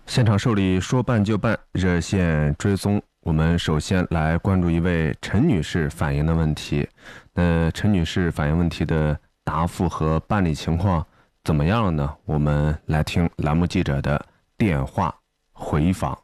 现场受理说办就办，热线追踪。我们首先来关注一位陈女士反映的问题。陈女士反映问题的答复和办理情况怎么样了呢？我们来听栏目记者的电话回访。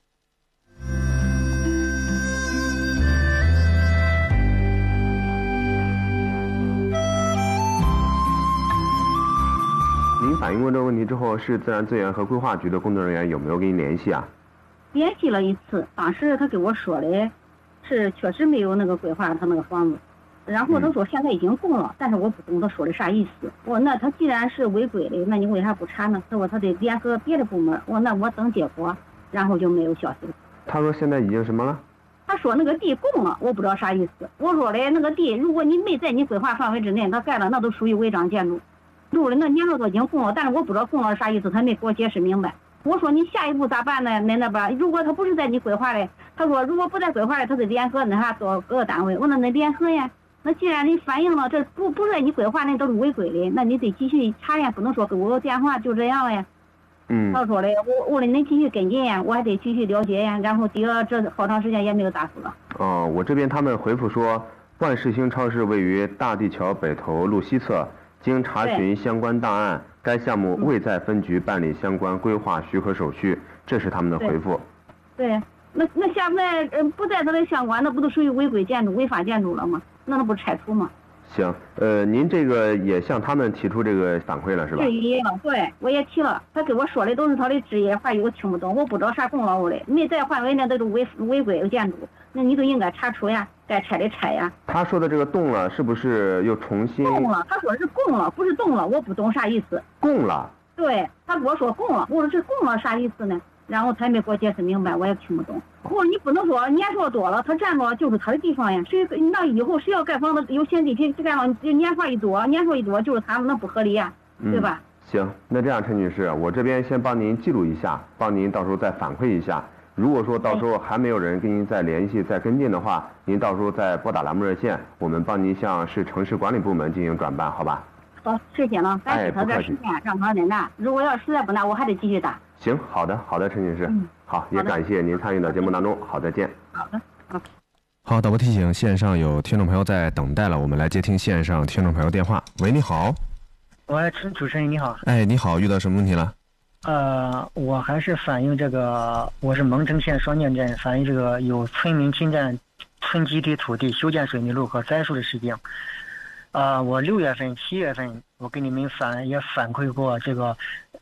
您反映过这个问题之后，市自然资源和规划局的工作人员有没有跟您联系啊？ 联系了一次，当时他给我说的是确实没有那个规划他那个房子，然后他说现在已经供了，但是我不懂他说的啥意思。我那他既然是违规的，那你为啥不查呢？他说他得联合别的部门。我那我等结果，然后就没有消息了。 他说现在已经什么了？ 他说那个地供了，我不知道啥意思。我说的那个地，如果你没在你规划范围之内，他盖了那都属于违章建筑。路的那年头都已经供了，但是我不知道供了啥意思，他没给我解释明白。我说你下一步咋办呢？那边如果他不是在你规划的，他说如果不在规划的，他得联合那啥做各个单位。我说那联合呀，那既然你反映了这不在你规划那都是违规的，那你得继续查验，不能说给我电话就这样了呀。他说的我说你继续跟进呀，我还得继续了解呀。然后第二这好长时间也没有答复了。 我这边他们回复说，万世兴超市位于大地桥北头路西侧。经查询相关档案，该项目未在分局办理相关规划许可手续，这是他们的回复。 对，那现在不在他的相关，那不都属于违规建筑、违法建筑了吗？那不拆除吗？ 行，您这个也向他们提出这个反馈了是吧？ 对，我也提了，他给我说的都是他的职业话语，我听不懂，我不知道啥功劳的，没在范围内都是违规的建筑，那你都应该查出呀。该拆的拆呀。 他说的这个动了，是不是又重新？ 动了，他说是供了，不是动了，我不懂啥意思。 供了。对， 他跟我说供了，我说这供了啥意思呢？然后他也没给我解释明白，我也听不懂。我说你不能说年数多了，他占着就是他的地方呀。谁那以后谁要盖房子有闲地皮盖上年数一多就是他们，那不合理呀，对吧？ 行，那这样陈女士，我这边先帮您记录一下，帮您到时候再反馈一下。如果说到时候还没有人跟您再联系、再跟进的话，您到时候再拨打栏目热线，我们帮您向市城市管理部门进行转办，好吧？ 好，谢谢了，感谢他这时间让他得拿。如果要实在不拿，我还得继续打。 行，好的，陈女士。好，也感谢您参与到节目当中。好，再见。 好的， 好，导播提醒，线上有听众朋友在等待了，我们来接听线上听众朋友电话。喂，你好。 喂，主持人你好。 哎，你好，遇到什么问题了？ 我还是反映这个，我是蒙城县双涧镇，反映这个有村民侵占村集体土地、修建水泥路和栽树的事情。我6月份、7月份，我给你们也反馈过这个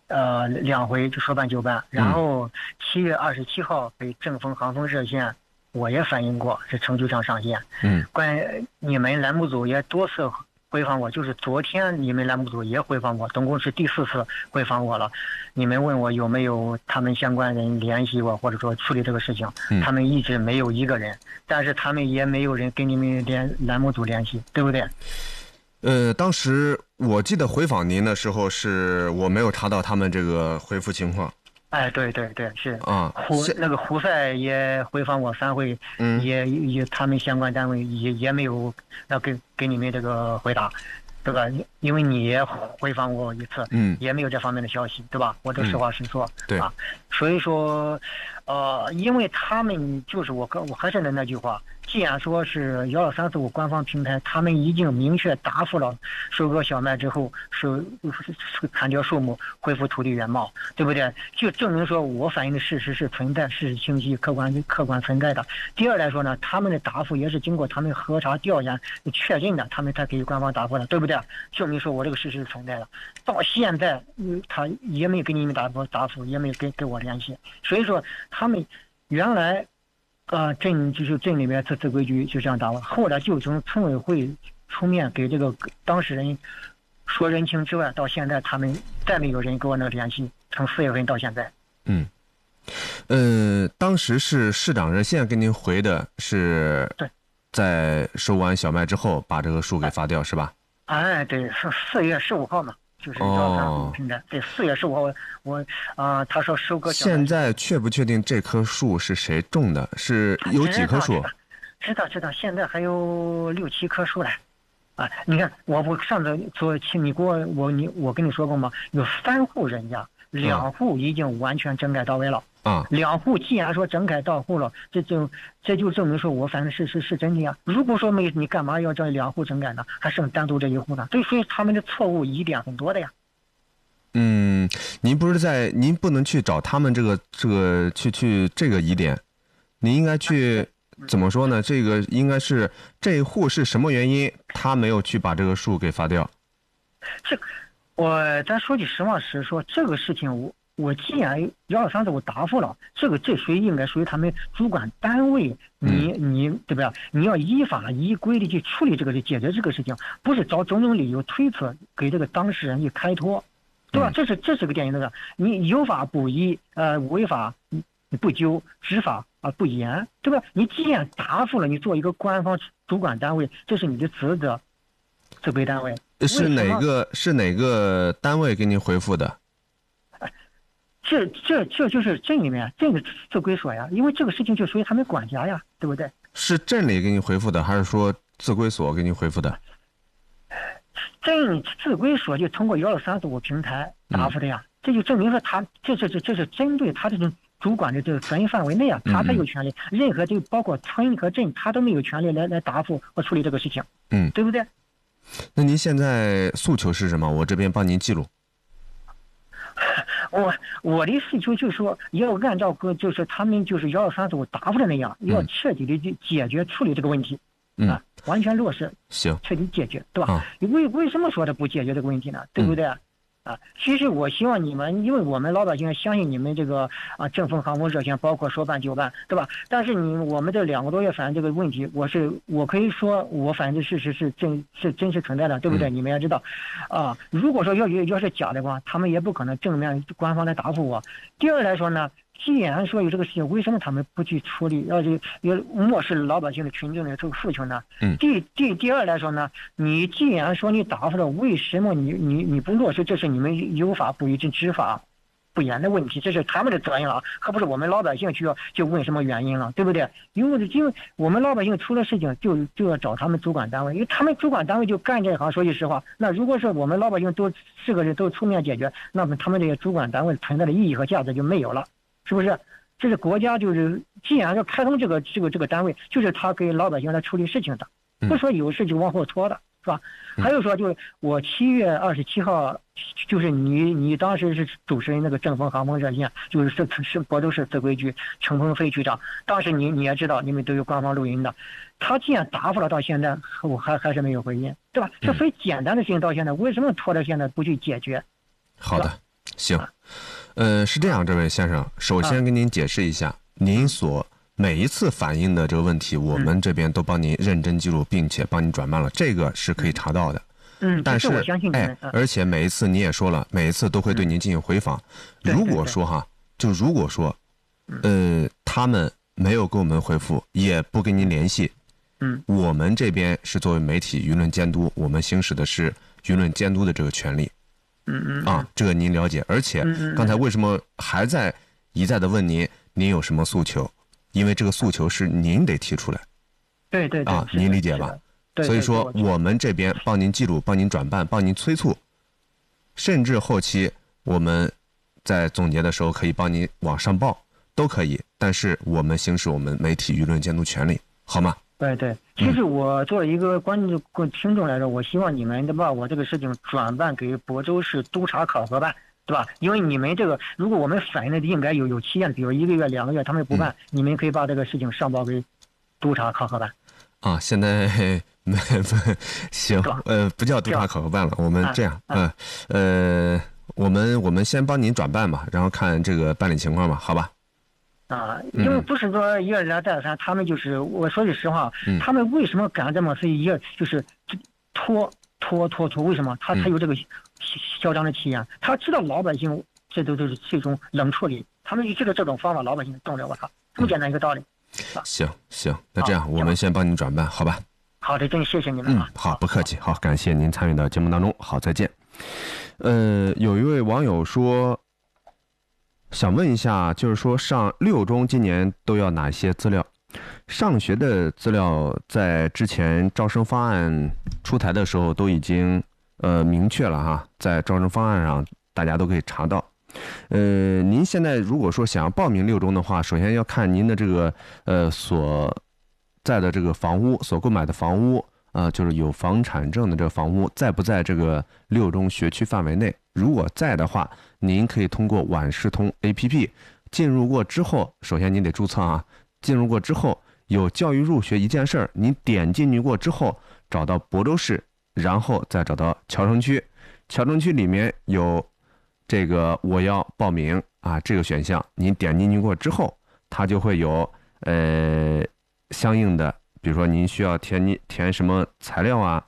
，2回就说办就办。然后7月27号给正风航风热线，我也反映过，是程序上上线。关于你们栏目组也多次回访我，就是昨天你们栏目组也回访我，总共是第4次回访我了。你们问我有没有他们相关人联系我，或者说处理这个事情，他们一直没有一个人，但是他们也没有人跟你们栏目组联系，对不对？ 当时我记得回访您的时候，是我没有查到他们这个回复情况。 哎，对，是啊， 那个胡塞也回访我3回，也他们相关单位也没有要给你们这个回答，对吧？因为你也回访我一次，也没有这方面的消息，对吧？我这实话实说， 对啊，所以说，因为他们就是我还是那句话，既然说是12345官方平台，他们已经明确答复了收割小麦之后是砍掉树木，恢复土地原貌，对不对？就证明说我反映的事实是存在，事实清晰、客观存在的。第二来说呢，他们的答复也是经过他们核查调研确认的，他们才给官方答复的，对不对？证明说我这个事实是存在的。到现在，他也没给你们答复，也没给我联系，所以说他们原来。镇里面自规局就这样答复，后来就从村委会出面给这个当事人说人情之外，到现在他们再没有人给我那个联系，从4月份到现在。 当时是市长热线跟您回的是， 对，在收完小麦之后把这个树给发掉是吧？ 哎，对，是4月15号嘛。就是12345平台，对，4月15号，他说收割。 现在确不确定这棵树是谁种的？是有几棵树？ 知道，现在还有6、7棵树嘞。啊，你看，我上次做你给我跟你说过吗？有3户人家，2户已经完全整改到位了， 啊， 两户既然说整改到户了，这就证明说我反正是真的呀。如果说没你干嘛要这两户整改呢？还剩单独这一户呢？所以他们的错误疑点很多的呀。 您不能去找他们这个去这个疑点，您应该去怎么说呢？这个应该是这一户是什么原因他没有去把这个数给发掉？ 咱说句实话实说，这个事情我既然123我答复了，这应该属于他们主管单位，你对吧？你要依法依规的去处理这个，去解决这个事情，不是找种种理由推测给这个当事人去开脱，对吧？这是个典型的，你有法不依，违法不究，执法不严，对吧？你既然答复了，你做一个官方主管单位，这是你的职责，责归单位。 是哪个单位给您回复的？ 这就是镇里面镇的自归所呀，因为这个事情就属于他们管辖呀，对不对？ 是镇里给您回复的，还是说自归所给您回复的？ 镇自归所就通过12345平台答复的呀，这就证明说他这是针对他这种主管的这个权益范围内啊，他才有权利，任何就包括村和镇，他都没有权利来答复或处理这个事情，对不对？ 那您现在诉求是什么？我这边帮您记录。 我的诉求就是说，要按照就是他们就是12345答复的那样，要彻底的去解决处理这个问题，完全落实， 行， 彻底解决，对吧？为什么说他不解决这个问题呢？对不对？其实我希望你们，因为我们老百姓相信你们这个正风航空热线，包括说办就办，对吧？但是我们这2个多月，反正这个问题，我可以说，我反正事实是真实存在的，对不对？你们也知道，如果说要是假的话，他们也不可能正面官方来答复我。第二来说呢，既然说有这个事情，为什么他们不去处理？要漠视老百姓的群众的这个诉求呢？第二来说呢，你既然说你答复了，为什么你不落实？这是你们有法不依、执法不严的问题，这是他们的责任了，可不是我们老百姓就问什么原因了，对不对？因为我们老百姓出了事情就要找他们主管单位，因为他们主管单位就干这行。说句实话，那如果是我们老百姓都4个人都出面解决，那么他们这些主管单位存在的意义和价值就没有了。是不是？这是国家既然要开通这个单位，就是他给老百姓来处理事情的，不说有事就往后拖的，是吧？还有说，就是我7月27号，就是你当时是主持人那个正风航空热线，就是亳州市自规局陈鹏飞局长，当时你也知道，你们都有官方录音的，他既然答复了，到现在我还是没有回应，对吧？这非最简单的事情，到现在为什么拖到现在不去解决？ 好的，行。是这样，这位先生，首先跟您解释一下，您所每一次反映的这个问题，我们这边都帮您认真记录，并且帮您转办了，这个是可以查到的。但是我相信而且每一次你也说了，每一次都会对您进行回访。如果说他们没有给我们回复，也不跟您联系，我们这边是作为媒体舆论监督，我们行使的是舆论监督的这个权利。这个您了解，而且刚才为什么还在一再的问您有什么诉求？因为这个诉求是您得提出来。 对， 您理解吧？所以说我们这边帮您记录、帮您转办、帮您催促，甚至后期我们在总结的时候可以帮您往上报，都可以。但是我们行使我们媒体舆论监督权利，好吗？ 对，其实我作为一个观众听众来说，我希望你们把我这个事情转办给亳州市督察考核办，对吧？因为你们这个，如果我们反映的应该有期限，比如1个月、2个月，他们不办，你们可以把这个事情上报给督察考核办。 现在行，不叫督察考核办了，我们这样，我们先帮您转办吧，然后看这个办理情况吧，好吧？ 因为不是说一而再再而三，他们就是我说句实话，他们为什么敢这么就是拖？为什么？他有这个嚣张的气焰，他知道老百姓这都是一种冷处理，他们就知道这种方法老百姓动了，我操，这么简单一个道理。 行，那这样我们先帮您转办，好吧？ 好的，真谢谢你们啊！ 好，不客气，好，感谢您参与到节目当中，好，再见。有一位网友说，想问一下，就是说上6中今年都要哪些资料？上学的资料在之前招生方案出台的时候都已经明确了哈，在招生方案上大家都可以查到。 您现在如果说想要报名六中的话，首先要看您的这个所在的这个房屋所购买的房屋就是有房产证的这个房屋在不在这个六中学区范围内。如果在的话，您可以通过晚视通 APP 进入过之后，首先您得注册啊。进入过之后有教育入学一件事儿，您点进去过之后找到亳州市，然后再找到桥城区，桥城区里面有这个我要报名这个选项，您点进去过之后，它就会有相应的，比如说您需要填什么材料啊，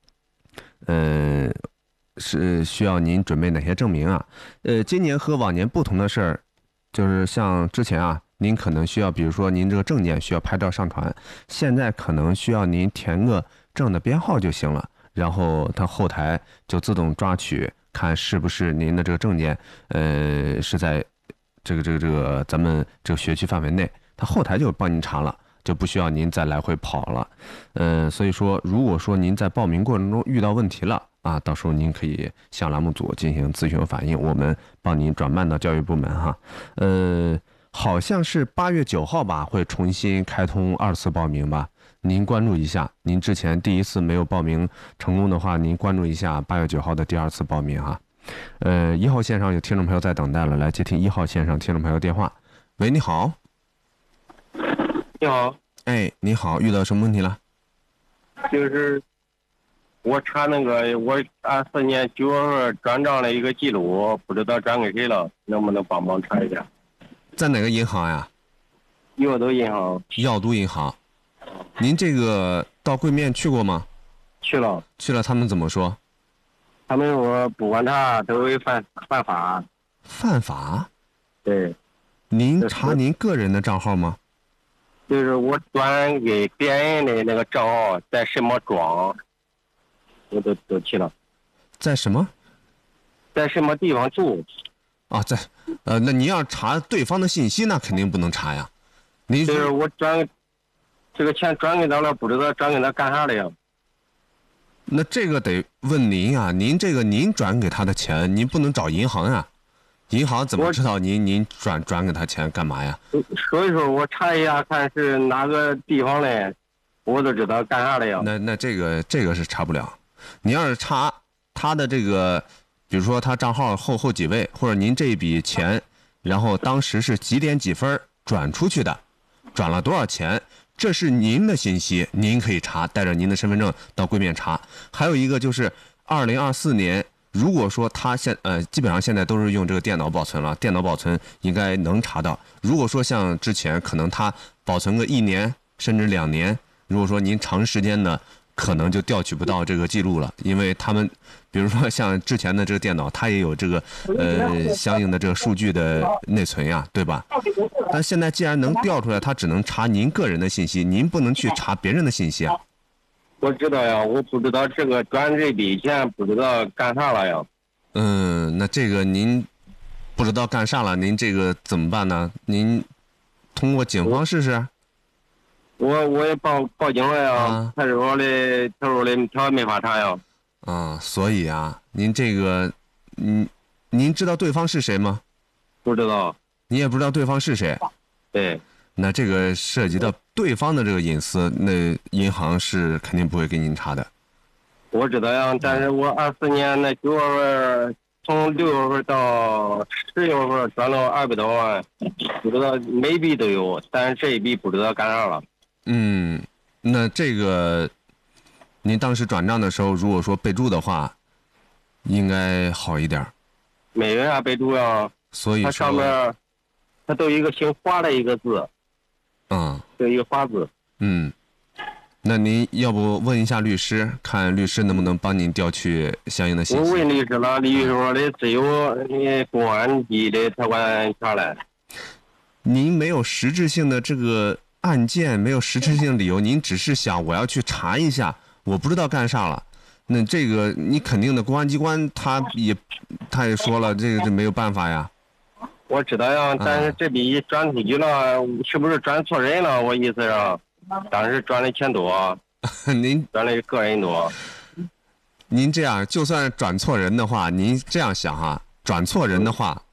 是需要您准备哪些证明啊？今年和往年不同的事儿，就是像之前您可能需要，比如说您这个证件需要拍照上传，现在可能需要您填个证的编号就行了，然后它后台就自动抓取，看是不是您的这个证件，是在这个咱们这个学区范围内，它后台就帮您查了，就不需要您再来回跑了。所以说，如果说您在报名过程中遇到问题了到时候您可以向栏目组进行咨询反映，我们帮您转办到教育部门哈。好像是8月9号吧，会重新开通2次报名吧，您关注一下。您之前第1次没有报名成功的话，您关注一下8月9号的第2次报名哈。1号线上有听众朋友在等待了，来接听1号线上听众朋友电话。喂，你好。 你好。 哎，你好，遇到什么问题了？ 就是我查那个我24年9月份转账的一个记录，不知道转给谁了，能不能帮忙查一下？ 在哪个银行呀？ 耀都银行。 耀都银行。您这个到柜面去过吗？ 去了。 去了，他们怎么说？ 他们说不管他都会犯法。 犯法？ 对。 您查您个人的账号吗？ 就是我转给别人的那个账号在什么庄，我都去了。 在什么？ 在什么地方住？ 那您要查对方的信息，那肯定不能查呀。您就是我这个钱转给他了，不知道转给他干啥了呀？ 那这个得问您呀，您转给他的钱，您不能找银行呀。银行怎么知道您转给他钱干嘛呀？ 所以说我查一下看是哪个地方的，我都知道干啥了呀。 那这个是查不了。你要是查他的这个，比如说他账号后几位，或者您这一笔钱，然后当时是几点几分转出去的，转了多少钱，这是您的信息，您可以查，带着您的身份证到柜面查。还有一个就是2024年。如果说他基本上现在都是用这个电脑保存了，电脑保存应该能查到。如果说像之前可能他保存个1年甚至2年，如果说您长时间的，可能就调取不到这个记录了，因为他们比如说像之前的这个电脑，它也有这个相应的这个数据的内存呀，对吧？但现在既然能调出来，它只能查您个人的信息，您不能去查别人的信息啊。 我知道呀，我不知道这个转这笔钱不知道干啥了呀。 那这个您不知道干啥了，您这个怎么办呢？您通过警方试试。 我也报警了呀，他说他没法查呀。 所以您这个您知道对方是谁吗？ 不知道。 你也不知道对方是谁？ 对。 那这个涉及到对方的这个隐私，那银行是肯定不会给您查的。 我知道呀，但是我24年那9月份，从6月份到10月份转了200多万，不知道每笔都有，但是这一笔不知道干啥了。 那这个您当时转账的时候，如果说备注的话，应该好一点。 没有啥备注呀。 所以说它上面它都有一个姓华的一个字。就一个华字。 那您要不问一下律师，看律师能不能帮您调取相应的信息？ 我问律师了，律师说的只有你公安局的才管查来。 您没有实质性的这个案件，没有实质性理由，您只是想我要去查一下，我不知道干啥了。那这个你肯定的，公安机关他也说了，这个就没有办法呀。 我知道呀，但是这笔转出去了，是不是转错人了？我意思是，当时转的钱多， 您转的个人多。 您这样，就算转错人的话，您这样想转错人的话，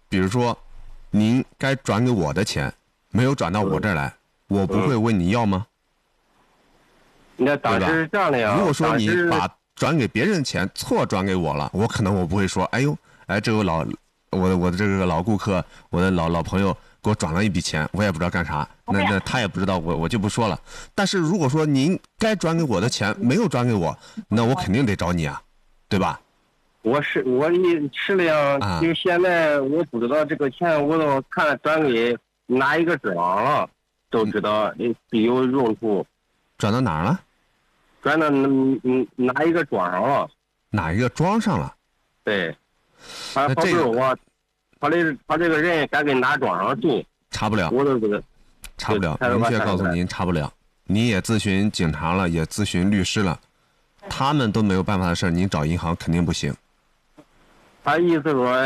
比如说，您该转给我的钱没有转到我这儿来，我不会问你要吗？ 那当时是这样的呀。 如果说你当时把转给别人的钱错转给我了，我可能我不会说，哎呦，哎，这个我的这个老顾客，我的老朋友给我转了一笔钱，我也不知道干啥，那他也不知道，我就不说了。但是如果说您该转给我的钱没有转给我，那我肯定得找你啊，对吧？ 我是了呀，就现在我不知道这个钱，我都看转给哪一个庄了，都知道必有用途。 转到哪儿了？ 转到哪一个庄上了？ 哪一个庄上了？ 对，他好比我，他这个人该给哪庄上进？ 查不了， 我都知道， 查不了，明确告诉您查不了。你也咨询警察了，也咨询律师了，他们都没有办法的事儿，您找银行肯定不行。 他意思说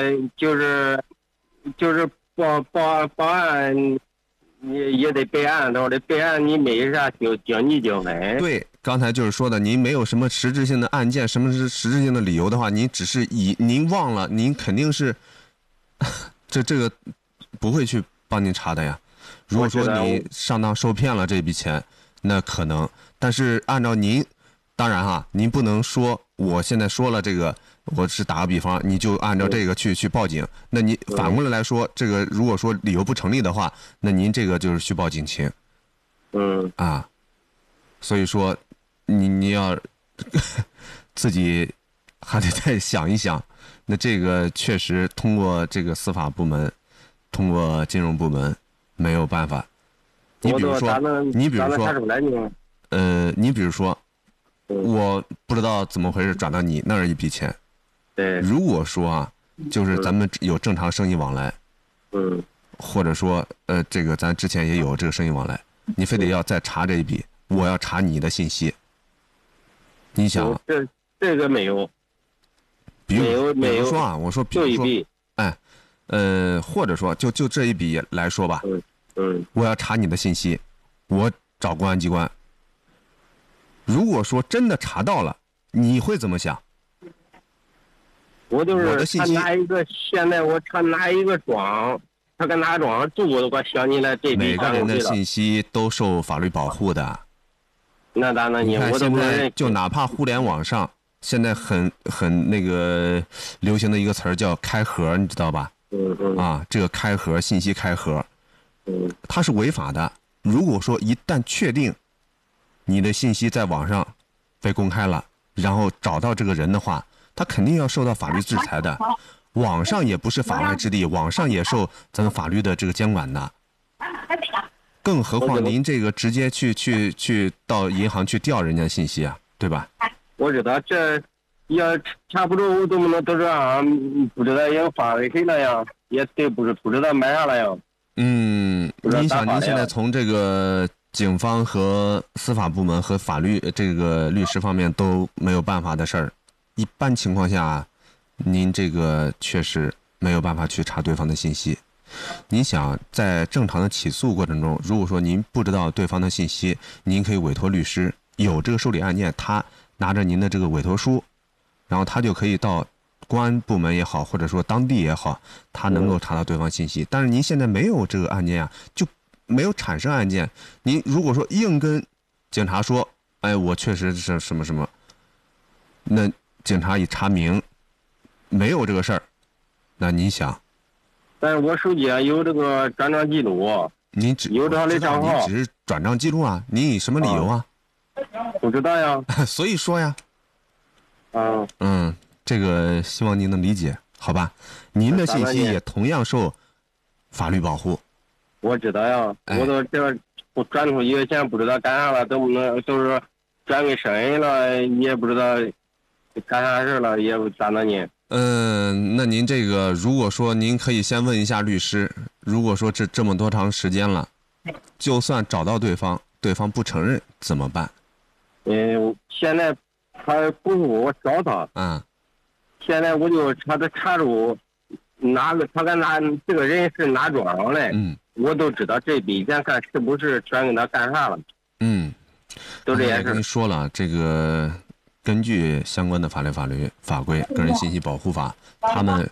就是报案，你也得备案，对吧？得备案，你没啥经济纠纷。 对，刚才就是说的，您没有什么实质性的案件，什么是实质性的理由的话，您只是您忘了，您肯定是这个不会去帮您查的呀。如果说你上当受骗了这笔钱，那可能，但是按照您，当然哈，您不能说我现在说了这个。我是打个比方，你就按照这个去报警。那你反过来说，这个如果说理由不成立的话，那您这个就是虚报警情。啊，所以说你要自己还得再想一想。那这个确实通过这个司法部门，通过金融部门没有办法。你比如说，我不知道怎么回事转到你那儿一笔钱。如果说啊，就是咱们有正常生意往来，或者说这个咱之前也有这个生意往来，你非得要再查这一笔，我要查你的信息。你想， 这个没有， 比如说啊，我说比如说，哎，或者说就这一笔来说吧，我要查你的信息，我找公安机关。如果说真的查到了，你会怎么想？ 我就是他哪一个，现在我查哪一个庄，他跟哪庄住，我都快想起来这笔。 每个人的信息都受法律保护的。 那当然， 你看现在就哪怕互联网上，现在很那个流行的一个词儿叫开盒，你知道吧？啊，这个开盒信息开盒，它是违法的。如果说一旦确定你的信息在网上被公开了，然后找到这个人的话，他肯定要受到法律制裁的。网上也不是法外之地，网上也受咱们法律的这个监管的。更何况您这个直接去到银行去调人家信息啊，对吧？ 我知道这要查不住，怎么能都这样？不知道要发给谁了呀？也对，不知道买啥了呀？ 您想，您现在从这个警方和司法部门和法律这个律师方面都没有办法的事儿，一般情况下，您这个确实没有办法去查对方的信息。您想，在正常的起诉过程中，如果说您不知道对方的信息，您可以委托律师，有这个受理案件，他拿着您的这个委托书，然后他就可以到公安部门也好，或者说当地也好，他能够查到对方信息。但是您现在没有这个案件啊，就没有产生案件。您如果说硬跟警察说，哎，我确实是什么什么，那警察一查明没有这个事儿，那您想？ 但是我手机上有这个转账记录， 您有他的账号， 你只是转账记录啊？你以什么理由啊？ 不知道呀。 所以说呀。 嗯， 这个希望您能理解，好吧？您的信息也同样受法律保护。 我知道呀，我都这我转出去钱不知道干啥了，都是转给谁了，也不知道干啥事了，也不咋的呢。 那您这个，如果说您可以先问一下律师，如果说这么多长时间了，就算找到对方不承认怎么办？ 现在他不服我找他。现在我就查出他跟这个人是哪庄上的，我都知道这笔钱看是不是转给他干啥了。都这件事。 您说了这个。根据相关的法规《个人信息保护法》，他们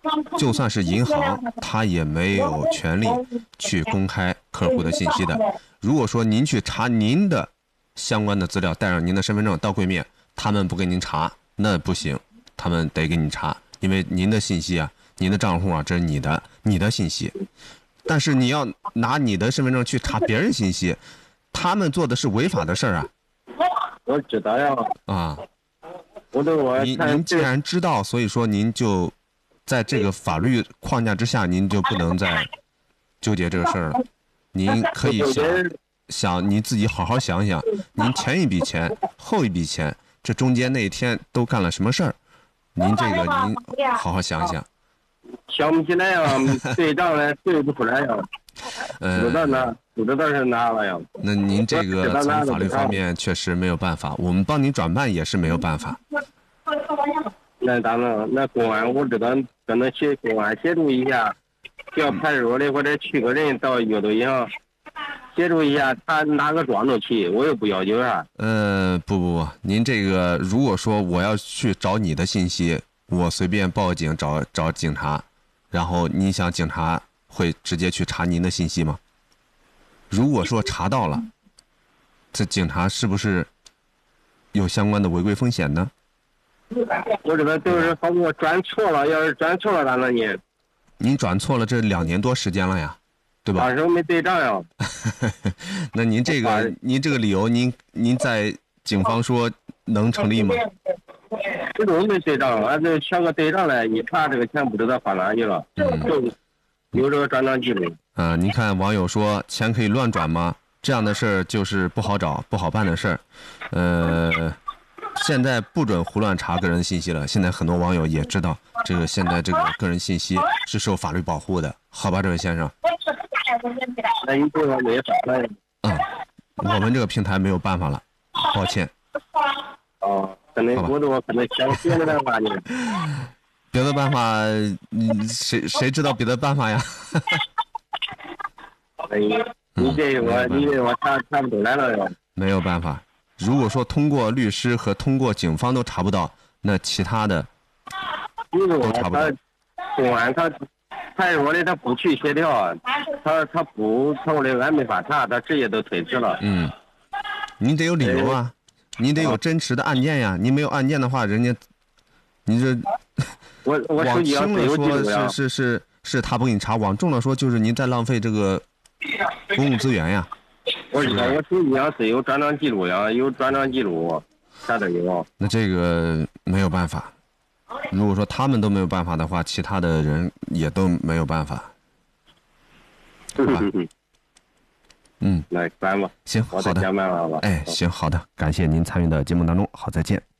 就算是银行，他也没有权利去公开客户的信息的。如果说您去查您的相关的资料，带上您的身份证到柜面，他们不给您查，那不行，他们得给你查，因为您的信息啊，您的账户啊，这是你的信息。但是你要拿你的身份证去查别人信息，他们做的是违法的事儿啊。 我知道呀。 啊， 您既然知道，所以说您就在这个法律框架之下，您就不能再纠结这个事儿了。您可以想您自己好好想想，您前一笔钱后一笔钱，这中间那一天都干了什么事儿？您好好想一想。 想不起来呀，对账了对不出来呀。不知道是哪了呀。 那您这个从法律方面确实没有办法，我们帮您转办也是没有办法。 那当然，那公安我知道，可能去公安协助一下，叫派出所的或者去个人到阅读银行协助一下，他拿个庄都去，我又不要求啥。 不，您这个如果说我要去找你的信息，我随便报警找警察，然后你想警察会直接去查您的信息吗？如果说查到了，这警察是不是有相关的违规风险呢？ 我这个都是好我转错了，要是转错了咋弄呢？ 您转错了这2年多时间了呀，对吧？ 当时我没对账呀。 那您这个理由，您在警方说能成立吗？ 这种没对账，俺这全个对账了，一查这个钱不知道放哪去了，有这个转账记录。 您看网友说钱可以乱转吗？这样的事儿就是不好找、不好办的事儿。现在不准胡乱查个人信息了。现在很多网友也知道，现在这个个人信息是受法律保护的，好吧，这位先生。 那你这个没法了。 我们这个平台没有办法了，抱歉。 可能我可能想别的办法呢。 别的办法，谁知道别的办法呀？ 你这我查不出来了哟。 没有办法。如果说通过律师和通过警方都查不到，那其他的都查不到。 公安派出所的他不去协调，他不从这俺没法查，他直接都推迟了。 您得有理由啊，您得有真实的案件呀。您没有案件的话，人家你这往轻了说是他不给你查，往重了说就是您在浪费这个公共资源呀。 我手机上是有转账记录呀，有转账记录，啥都有。 那这个没有办法。如果说他们都没有办法的话，其他的人也都没有办法。好吧。 来，关吧。 行，好的。 我再讲完了吧。 行，好的，感谢您参与的节目当中，好，再见。